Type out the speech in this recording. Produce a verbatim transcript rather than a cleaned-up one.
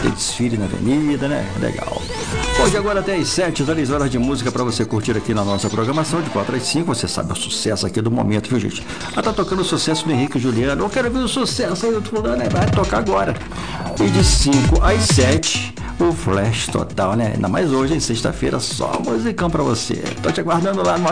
ter desfile na avenida, né? Legal. Hoje agora até às sete, dez horas de música pra você curtir aqui na nossa programação, de quatro às cinco, você sabe o sucesso aqui do momento, viu, gente? Ah, tá tocando o sucesso do Henrique e Juliano. Eu quero ver o sucesso aí do fulano, né? Vai tocar agora. E de cinco às sete, o Flash Total, né? Ainda mais hoje, hein? Sexta-feira, só musicão pra você. Tô te aguardando lá no